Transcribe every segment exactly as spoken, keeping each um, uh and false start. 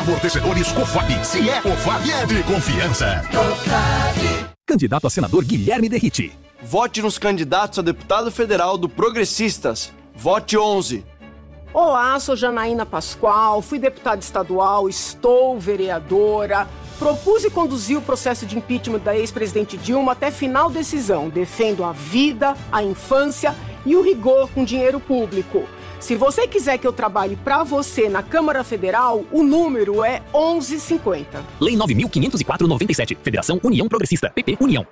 Amortecedores Cofap. Se é Cofap, é de confiança. Cofap. Candidato a senador Guilherme Derrite. Vote nos candidatos a deputado federal do Progressistas. Vote onze. Olá, sou Janaína Pascoal, fui deputada estadual, estou vereadora. Propus e conduzi o processo de impeachment da ex-presidente Dilma até final decisão. Defendo a vida, a infância e o rigor com dinheiro público. Se você quiser que eu trabalhe para você na Câmara Federal, o número é onze cinquenta. Lei nove mil quinhentos e quatro, noventa e sete. Federação União Progressista. P P União.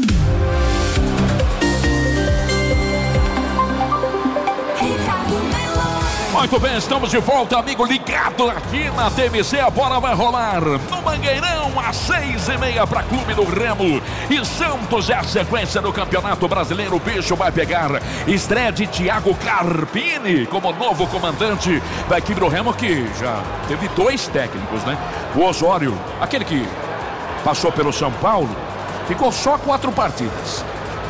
Muito bem, estamos de volta, amigo ligado aqui na T M C. A bola vai rolar no Mangueirão às seis e meia para Clube do Remo e Santos. É a sequência do Campeonato Brasileiro. O bicho vai pegar estreia de Thiago Carpini como novo comandante da equipe do Remo, que já teve dois técnicos, né? O Osório, aquele que passou pelo São Paulo, ficou só quatro partidas.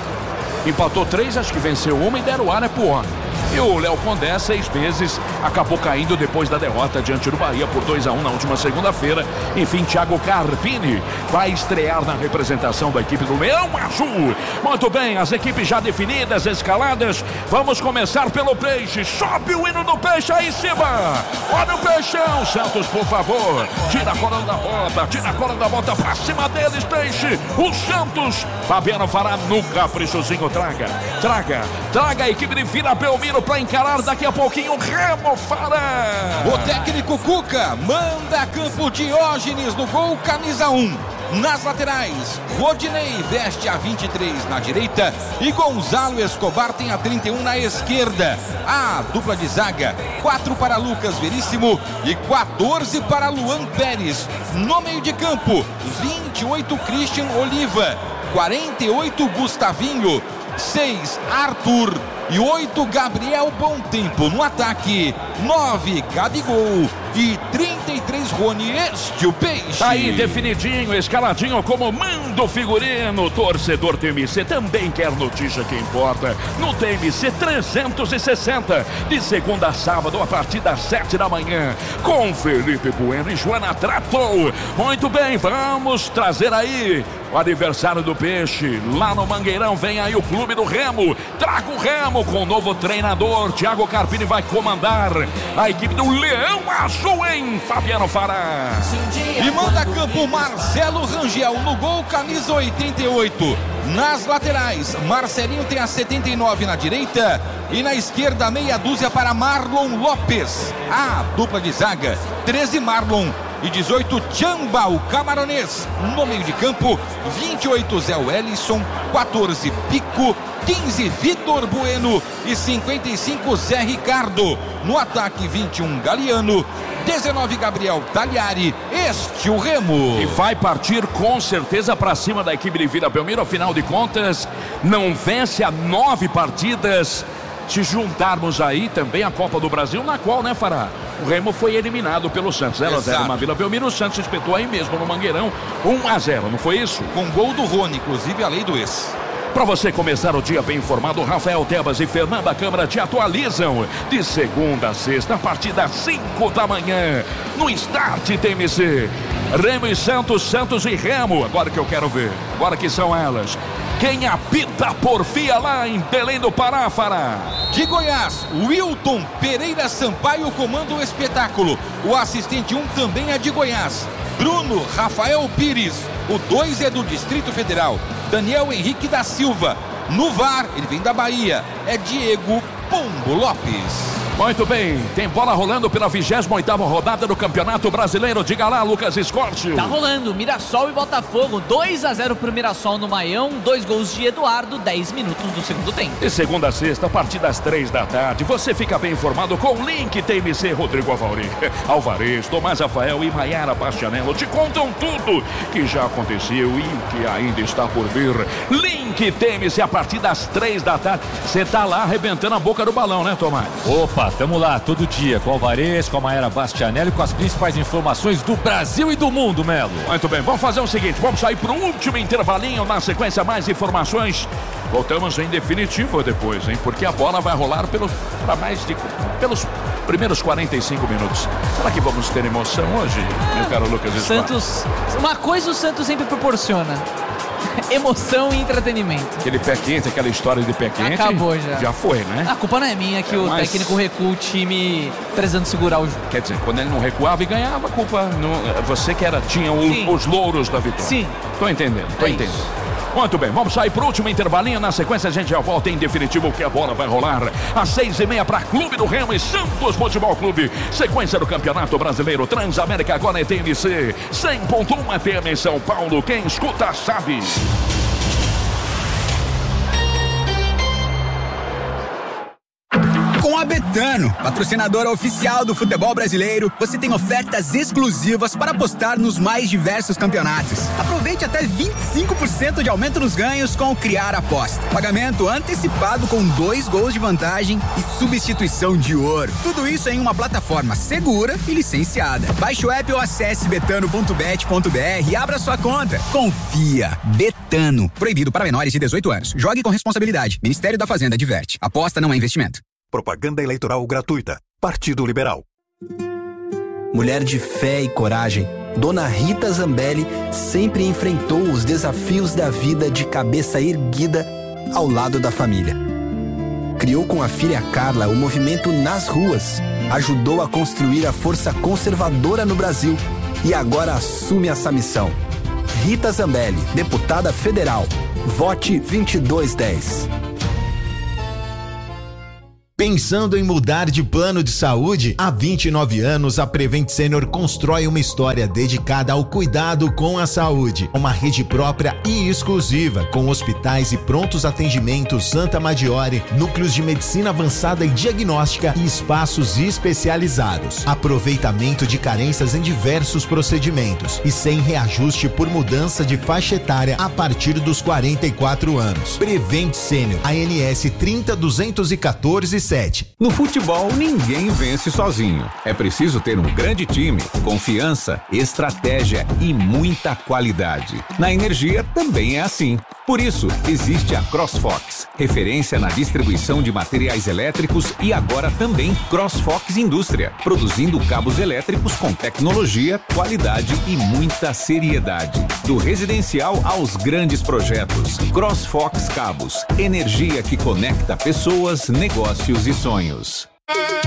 Empatou três, acho que venceu uma e deram área pro homem. E o Léo Condé, seis meses, acabou caindo depois da derrota diante do Bahia por dois a um na última segunda-feira. Enfim, Thiago Carpini vai estrear na representação da equipe do Leão Azul. Muito bem, as equipes já definidas, escaladas. Vamos começar pelo Peixe. Sobe o hino do Peixe aí em cima. Olha o Peixão. Santos, por favor. Tira a cola da bota, tira a cola da bota pra cima deles, Peixe. O Santos. Fabiano fará no caprichozinho. Traga, traga, traga a equipe de Vila Belmiro para encarar daqui a pouquinho o Remo Fará. O técnico Cuca manda campo Diógenes no gol, camisa um. Nas laterais, Rodinei veste a vinte e três na direita e Gonzalo Escobar tem a trinta e um na esquerda. A dupla de zaga, quatro para Lucas Veríssimo e quatorze para Luan Pérez. No meio de campo, vinte e oito Christian Oliva, quarenta e oito Gustavinho, seis Arthur e oito Gabriel Bom Tempo. No ataque, nove Gabigol e trinta e três Rony. Este o Peixe. Tá aí definidinho, escaladinho como manda o figurino. Torcedor T M C também quer notícia que importa. No T M C trezentos e sessenta, de segunda a sábado a partir das sete da manhã, com Felipe Bueno e Joana Tratou. Muito bem, vamos trazer aí o aniversário do Peixe. Lá no Mangueirão vem aí o Clube do Remo. Traga o Remo com o novo treinador. Thiago Carpini vai comandar a equipe do Leão Azul em Fabiano Fará. E manda campo Marcelo Rangel no gol, camisa oitenta e oito. Nas laterais, Marcelinho tem a setenta e nove na direita e na esquerda meia dúzia para Marlon Lopes. A dupla de zaga, treze Marlon e dezoito Chamba, o camaronês. No meio de campo, vinte e oito Zé Wellison, quatorze Pico, quinze Vitor Bueno e cinquenta e cinco Zé Ricardo. No ataque, vinte e um Galeano, dezenove Gabriel Tagliari. Este o Remo. E vai partir com certeza para cima da equipe de Vila Belmiro. Afinal de contas, não vence há nove partidas. Se juntarmos aí também a Copa do Brasil, na qual, né, Fará? O Remo foi eliminado pelo Santos. zero a zero na Vila Belmiro. O Santos espetou aí mesmo no Mangueirão. um a zero, não foi isso? Com gol do Rony, inclusive a lei do ex. Para você começar o dia bem informado, Rafael Tebas e Fernanda Câmara te atualizam de segunda a sexta, a partir das cinco da manhã, no Start T M C. Remo e Santos, Santos e Remo. Agora que eu quero ver, agora que são elas. Quem apita porfia lá em Belém do Pará, Fará? De Goiás, Wilton Pereira Sampaio comanda o espetáculo. O assistente um também é de Goiás. Bruno Rafael Pires. O dois é do Distrito Federal. Daniel Henrique da Silva. No V A R, ele vem da Bahia. É Diego Pombo Lopes. Muito bem, tem bola rolando pela vigésima oitava rodada do Campeonato Brasileiro. Diga lá, Lucas Escorte. Tá rolando, Mirassol e Botafogo, dois a zero pro Mirassol no Maião, dois gols de Eduardo, dez minutos do segundo tempo. De segunda a sexta, a partir das três da tarde, você fica bem informado com o Link T M C. Rodrigo Alvari, Alvarez, Tomás Rafael e Maiara Bastianello te contam tudo que já aconteceu e o que ainda está por vir. Link T M C a partir das três da tarde. Você tá lá arrebentando a boca do balão, né, Tomás? Opa, tamo lá todo dia com o Alvarez, com a Maiara Bastianelli, com as principais informações do Brasil e do mundo, Melo. Muito bem, vamos fazer o seguinte, vamos sair pro último intervalinho, na sequência mais informações. Voltamos em definitivo depois, hein? Porque a bola vai rolar pelos, pra mais de, pelos Primeiros quarenta e cinco minutos. Será que vamos ter emoção hoje, meu caro Lucas Spa? Santos, uma coisa o Santos sempre proporciona: emoção e entretenimento. Aquele pé quente, aquela história de pé quente. Acabou já. Já foi, né? A culpa não é minha que é, o mas... técnico recua o time precisando segurar o jogo. Quer dizer, quando ele não recuava e ganhava, a culpa não... Você que era, tinha o, os louros da vitória. Sim. Tô entendendo, tô é entendendo. Isso. Muito bem, vamos sair pro último intervalinho. Na sequência a gente já volta em definitivo, que a bola vai rolar às seis e meia para Clube do Remo e Santos Futebol Clube. Sequência do Campeonato Brasileiro. Transamérica agora é T N C cem ponto um F M em São Paulo. Quem escuta sabe. Com a Betano, patrocinadora oficial do futebol brasileiro, você tem ofertas exclusivas para apostar nos mais diversos campeonatos. Aproveite até vinte e cinco por cento de aumento nos ganhos com o Criar Aposta. Pagamento antecipado com dois gols de vantagem e substituição de ouro. Tudo isso em uma plataforma segura e licenciada. Baixe o app ou acesse betano ponto bet ponto b r e abra sua conta. Confia. Betano. Proibido para menores de dezoito anos. Jogue com responsabilidade. Ministério da Fazenda adverte. Aposta não é investimento. Propaganda eleitoral gratuita. Partido Liberal. Mulher de fé e coragem, Dona Rita Zambelli sempre enfrentou os desafios da vida de cabeça erguida ao lado da família. Criou com a filha Carla o movimento Nas Ruas, ajudou a construir a força conservadora no Brasil e agora assume essa missão. Rita Zambelli, deputada federal. Vote vinte e dois dez. Pensando em mudar de plano de saúde? Há vinte e nove anos, a Prevent Senior constrói uma história dedicada ao cuidado com a saúde. Uma rede própria e exclusiva, com hospitais e prontos atendimentos Santa Maggiore, núcleos de medicina avançada e diagnóstica e espaços especializados. Aproveitamento de carências em diversos procedimentos e sem reajuste por mudança de faixa etária a partir dos quarenta e quatro anos. Prevent Senior, A N S trinta duzentos e quatorze. No futebol, ninguém vence sozinho. É preciso ter um grande time, confiança, estratégia e muita qualidade. Na energia também é assim. Por isso, existe a CrossFox, referência na distribuição de materiais elétricos e agora também CrossFox Indústria, produzindo cabos elétricos com tecnologia, qualidade e muita seriedade. Do residencial aos grandes projetos. CrossFox Cabos, energia que conecta pessoas, negócios e sonhos.